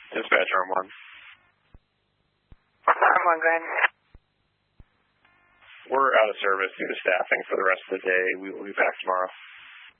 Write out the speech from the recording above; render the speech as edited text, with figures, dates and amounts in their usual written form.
Dispatch Arm 1. Arm 1, go ahead. We're out of service due to staffing for the rest of the day. We will be back tomorrow.